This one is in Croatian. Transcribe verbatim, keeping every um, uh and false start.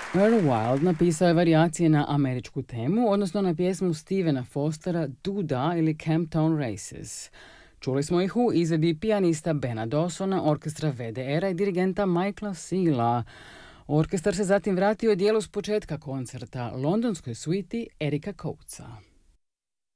Earl Wild napisao je varijacije na američku temu, odnosno na pjesmu Stephena Fostera Duda ili Camptown Races. Čuli smo ih u izvedbi pijanista Bena Dawsona, orkestra V D R-a i dirigenta Michaela Seala. Orkestar se zatim vratio dijelu s početka koncerta, londonskoj suiti Erika Coatesa.